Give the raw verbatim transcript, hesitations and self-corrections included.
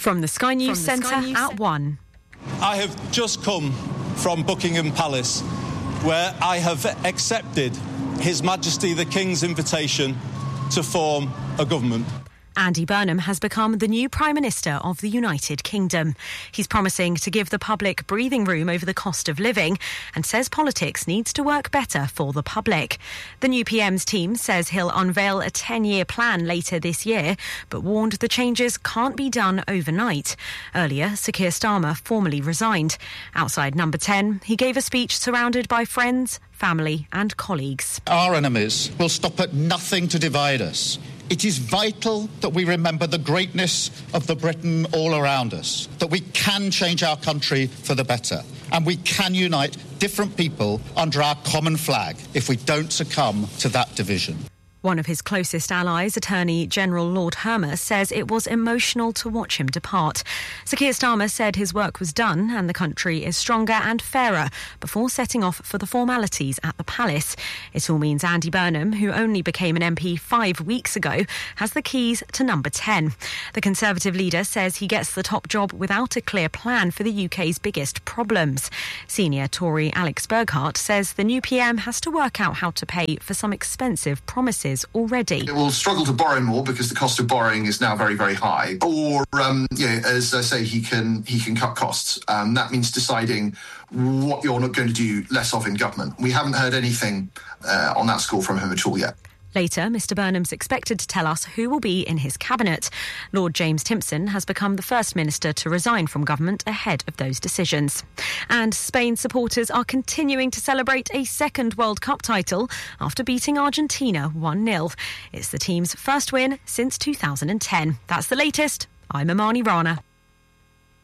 From the Sky News Centre at one. I have just come from Buckingham Palace, where I have accepted His Majesty the King's invitation to form a government. Andy Burnham has become the new Prime Minister of the United Kingdom. He's promising to give the public breathing room over the cost of living and says politics needs to work better for the public. The new P M's team says he'll unveil a ten-year plan later this year, but warned the changes can't be done overnight. Earlier, Sir Keir Starmer formally resigned. Outside Number ten, he gave a speech surrounded by friends, family and colleagues. Our enemies will stop at nothing to divide us. It is vital that we remember the greatness of the Britain all around us, that we can change our country for the better, and we can unite different people under our common flag if we don't succumb to that division. One of his closest allies, Attorney General Lord Hermer, says it was emotional to watch him depart. Sir Keir Starmer said his work was done and the country is stronger and fairer before setting off for the formalities at the palace. It all means Andy Burnham, who only became an M P five weeks ago, has the keys to Number ten. The Conservative leader says he gets the top job without a clear plan for the U K's biggest problems. Senior Tory Alex Burghart says the new P M has to work out how to pay for some expensive promises already. It will struggle to borrow more because the cost of borrowing is now very, very high. Or, um, yeah, as I say, he can he can cut costs. Um, that means deciding what you're not going to do less of in government. We haven't heard anything uh, on that score from him at all yet. Later, Mr Burnham's expected to tell us who will be in his cabinet. Lord James Timpson has become the first minister to resign from government ahead of those decisions. And Spain supporters are continuing to celebrate a second World Cup title after beating Argentina one nil. It's the team's first win since two thousand ten. That's the latest. I'm Amani Rana.